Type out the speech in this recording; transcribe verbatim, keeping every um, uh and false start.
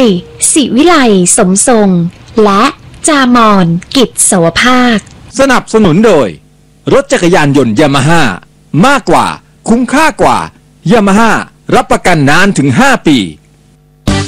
ศิวิไลสมทรงและจามอนกิจสวภาคสนับสนุนโดยรถจักรยานยนต์ยามาฮ่ามากกว่าคุ้มค่ากว่ายามาฮ่ารับประกันนานถึงห้าปี